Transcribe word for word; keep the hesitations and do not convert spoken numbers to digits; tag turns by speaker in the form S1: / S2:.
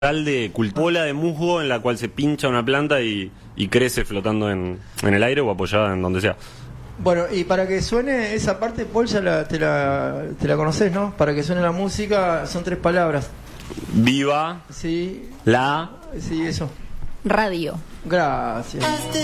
S1: de bola de musgo en la cual se pincha una planta y, y crece flotando en, en el aire o apoyada en donde sea.
S2: Bueno, y para que suene esa parte, Paul, ya la, te, la, te la conoces, ¿no? Para que suene la música son tres palabras.
S1: Viva.
S2: Sí.
S1: La.
S2: Sí, eso.
S3: Radio.
S2: Gracias.